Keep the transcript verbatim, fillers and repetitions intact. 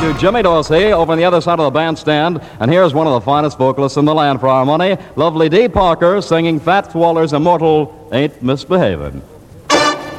to Jimmy Dorsey over on the other side of the bandstand. And here's one of the finest vocalists in the land for our money, lovely Dee Parker, singing Fats Waller's immortal Ain't Misbehavin'.